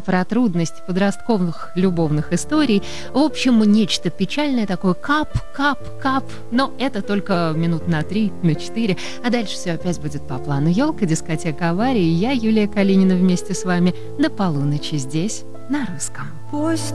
про трудности подростковых любовных историй. В общем, нечто печальное такое, кап, кап, кап. Но это только минут на 3, на 4. А дальше все опять будет по плану. Елка, дискотека аварии. Я, Юлия Калинина, вместе с вами до полуночи здесь, на русском. Пусть